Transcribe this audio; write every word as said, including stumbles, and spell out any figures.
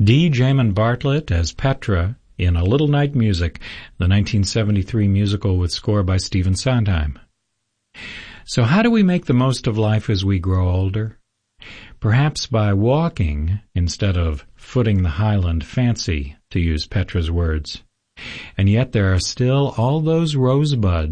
D. Jamin Bartlett as Petra in A Little Night Music, the nineteen seventy-three musical with score by Stephen Sondheim. So how do we make the most of life as we grow older? Perhaps by walking instead of footing the highland fancy, to use Petra's words. And yet there are still all those rosebuds